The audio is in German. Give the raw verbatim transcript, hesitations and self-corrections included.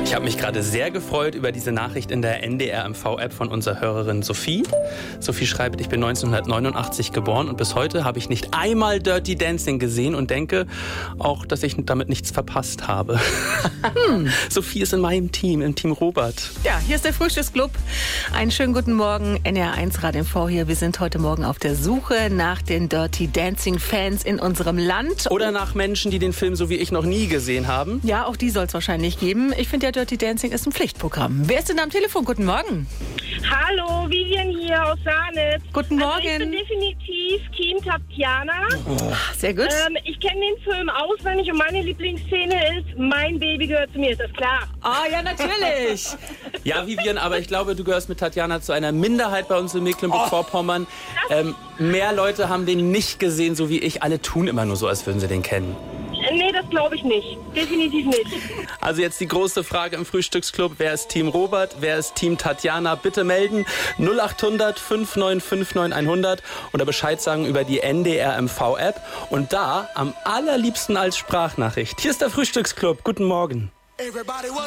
Ich habe mich gerade sehr gefreut über diese Nachricht in der N D R M V-App von unserer Hörerin Sophie. Sophie schreibt, ich bin neunzehnhundertneunundachtzig geboren und bis heute habe ich nicht einmal Dirty Dancing gesehen und denke auch, dass ich damit nichts verpasst habe. Hm. Sophie ist in meinem Team, im Team Robert. Ja, hier ist der Frühstücksclub. Einen schönen guten Morgen, N D R eins Radio M V hier. Wir sind heute Morgen auf der Suche nach den Dirty Dancing-Fans in unserem Land. Oder nach Menschen, die den Film so wie ich noch nie gesehen haben. Ja, auch die soll es wahrscheinlich geben. Ich finde ja, Dirty Dancing ist ein Pflichtprogramm. Wer ist denn am Telefon? Guten Morgen. Hallo, Vivian hier aus Saarnitz. Guten Morgen. Also ich bin definitiv Team Tatjana. Oh, sehr gut. Ähm, ich kenne den Film auswendig und meine Lieblingsszene ist, mein Baby gehört zu mir, ist das klar? Ah, ja, natürlich. Ja, Vivian, aber ich glaube, du gehörst mit Tatjana zu einer Minderheit bei uns in Mecklenburg-Vorpommern. Ähm, mehr Leute haben den nicht gesehen, so wie ich. Alle tun immer nur so, als würden sie den kennen. Nee, das glaube ich nicht. Definitiv nicht. Also jetzt die große Frage im Frühstücksclub. Wer ist Team Robert? Wer ist Team Tatjana? Bitte melden. null acht hundert fünf neun fünf neun hundert oder Bescheid sagen über die N D R M V-App. Und da am allerliebsten als Sprachnachricht. Hier ist der Frühstücksclub. Guten Morgen. Everybody was